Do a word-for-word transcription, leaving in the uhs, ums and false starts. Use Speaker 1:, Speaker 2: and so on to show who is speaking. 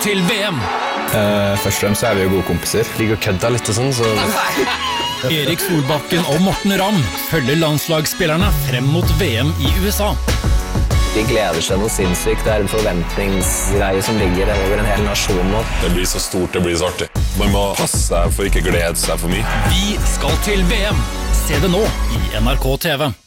Speaker 1: til V M.
Speaker 2: Uh, først og fremst så er vi jo gode kompiser.
Speaker 3: Ligger og kødder litt og sånn, så...
Speaker 1: Erik Solbakken og Morten Ramm følger landslagsspillerne frem mot V M i U S A.
Speaker 4: De gleder seg noe sinnssykt. Det er en forventningsgreie som ligger over en hel nasjon nå.
Speaker 5: Det blir så stort, det blir så artig. Man må passe seg for ikke glede seg for mye.
Speaker 1: Vi skal til V M. Se det nå i N R K T V.